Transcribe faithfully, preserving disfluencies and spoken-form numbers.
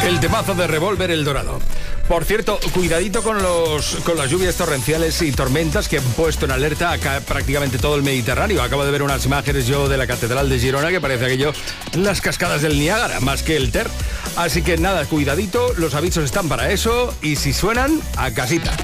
El temazo de Revolver El Dorado. Por cierto, cuidadito con los con las lluvias torrenciales y tormentas que han puesto en alerta acá prácticamente todo el Mediterráneo. Acabo de ver unas imágenes yo de la Catedral de Girona que parece aquello las cascadas del Niágara, más que el Ter. Así que nada, cuidadito, los avisos están para eso y si suenan, a casita.